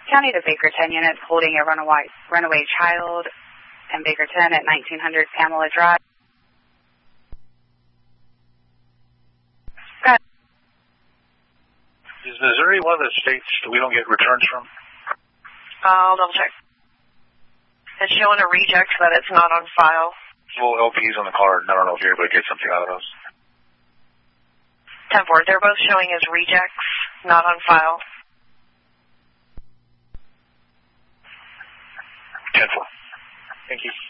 County to Bakerton units holding a runaway child in Bakerton at 1900 Pamela Drive. Go ahead. Is Missouri one of the states that we don't get returns from? I'll double check. It's showing a reject, but it's not on file. Little LPs on the card, and I don't know if you're able to get something out of those. 10-4, they're both showing as rejects, not on file. 10-4. Thank you.